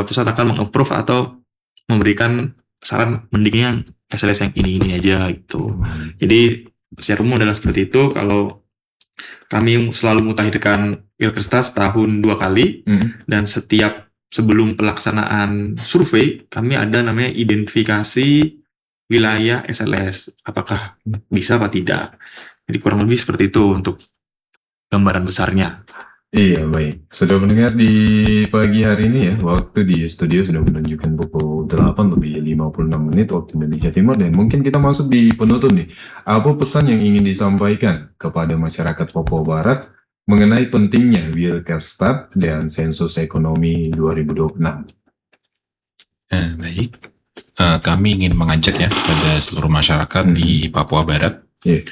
pusat akan meng-approve atau memberikan saran mendingnya SLS yang ini aja gitu. Jadi secara umum adalah seperti itu. Kalau kami selalu mutakhirkan Wilkerstad setahun 2 kali, dan setiap sebelum pelaksanaan survei kami ada namanya identifikasi wilayah SLS, apakah bisa apa tidak. Jadi kurang lebih seperti itu untuk gambaran besarnya. Iya, baik. Sudah mendengar di pagi hari ini ya, waktu di studio sudah menunjukkan pukul 8 lebih 56 menit waktu Indonesia Timur, dan mungkin kita masuk di penutup nih. Apa pesan yang ingin disampaikan kepada masyarakat Papua Barat mengenai pentingnya Wilkerstad dan sensus ekonomi 2026? Baik. Kami ingin mengajak ya pada seluruh masyarakat di Papua Barat.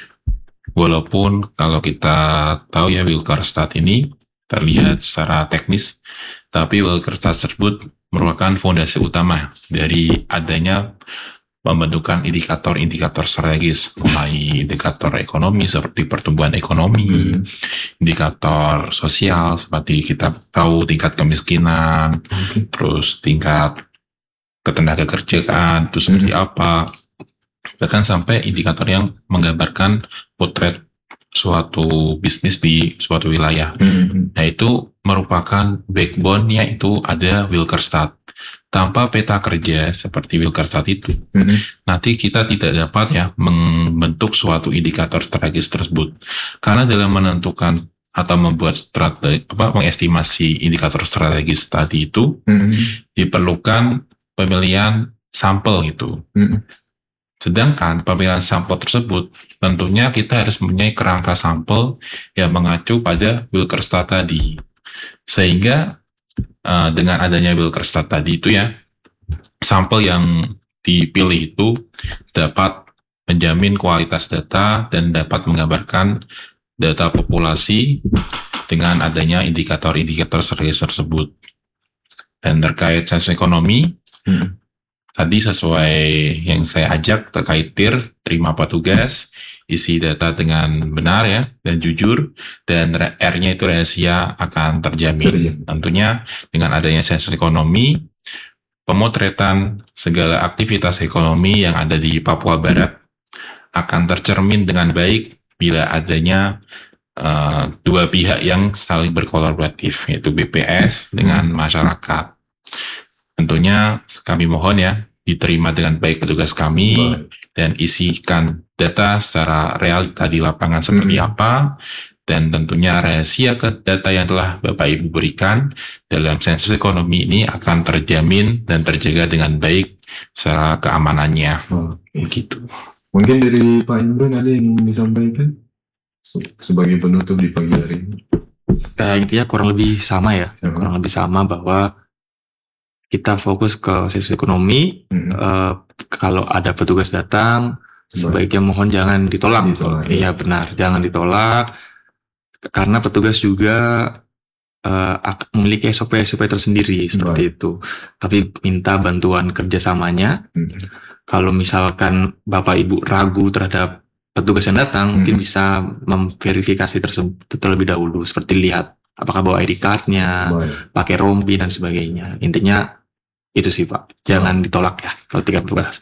Walaupun kalau kita tahu ya Wilkerstad ini terlihat secara teknis, tapi Wilkerstad tersebut merupakan fondasi utama dari adanya pembentukan indikator-indikator strategis, mulai indikator ekonomi seperti pertumbuhan ekonomi, indikator sosial seperti kita tahu tingkat kemiskinan, terus tingkat ketenagakerjaan itu seperti apa, bahkan sampai indikator yang menggambarkan potret suatu bisnis di suatu wilayah. Nah, itu merupakan backbone-nya, itu ada Wilkerstad. Tanpa peta kerja seperti Wilkerstad itu, nanti kita tidak dapat ya membentuk suatu indikator strategis tersebut. Karena dalam menentukan atau membuat mengestimasi indikator strategis tadi itu, diperlukan pemilihan sampel gitu. Sedangkan pemilihan sampel tersebut tentunya kita harus mempunyai kerangka sampel yang mengacu pada Wilkerstad tadi. Sehingga dengan adanya Wilkerstad tadi itu ya, sampel yang dipilih itu dapat menjamin kualitas data dan dapat menggambarkan data populasi dengan adanya indikator-indikator strategis tersebut. Dan terkait sensus ekonomi, tadi sesuai yang saya ajak terkait TIR, terima petugas, isi data dengan benar ya, dan jujur, dan R-nya itu rahasia akan terjamin. Tentunya dengan adanya sensus ekonomi, pemotretan segala aktivitas ekonomi yang ada di Papua Barat akan tercermin dengan baik bila adanya dua pihak yang saling berkolaboratif, yaitu BPS dengan masyarakat. Tentunya kami mohon ya diterima dengan baik petugas kami dan isikan data secara realita di lapangan seperti apa, dan tentunya rahasia ke data yang telah Bapak Ibu berikan dalam sensus ekonomi ini akan terjamin dan terjaga dengan baik secara keamanannya. Begitu. Mungkin dari Pak Imran ada yang ingin disampaikan sebagai penutup di pagi hari ini? Intinya kurang lebih sama ya, kurang lebih sama bahwa kita fokus ke sensus ekonomi. Kalau ada petugas datang, sebaiknya mohon jangan ditolak. Iya benar, jangan ditolak, karena petugas juga memiliki SOP tersendiri seperti itu. Tapi minta bantuan kerjasamanya. Kalau misalkan Bapak Ibu ragu terhadap petugas yang datang, mungkin bisa memverifikasi tersebut terlebih dahulu, seperti lihat apakah bawa ID card-nya, pakai rompi dan sebagainya. Intinya itu sih Pak, jangan ditolak ya kalau tiga petugas.